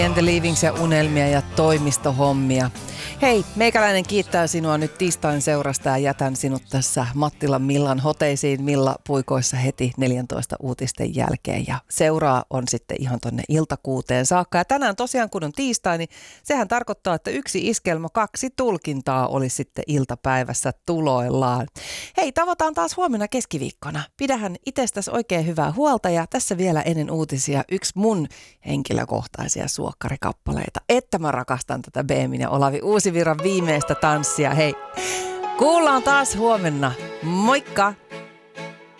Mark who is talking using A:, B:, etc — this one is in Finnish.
A: And the Leavings ja unelmia ja toimistohommia. Hei, meikäläinen kiittää sinua nyt tiistain seurasta ja jätän sinut tässä Mattilan Millan hoteisiin Milla puikoissa heti 14 uutisten jälkeen. Ja seuraa on sitten ihan tonne iltakuuteen saakka. Ja tänään tosiaan kun on tiistai, niin sehän tarkoittaa, että 1 iskelmä 2 tulkintaa olisi sitten iltapäivässä tuloillaan. Hei, tavataan taas huomenna keskiviikkona. Pidähän itsestäsi oikein hyvää huolta ja tässä vielä ennen uutisia yksi mun henkilökohtaisia suokkarikappaleita. Että mä rakastan tätä Beemin ja Olavi Uusivirran viimeistä tanssia. Hei, kuullaan taas huomenna. Moikka!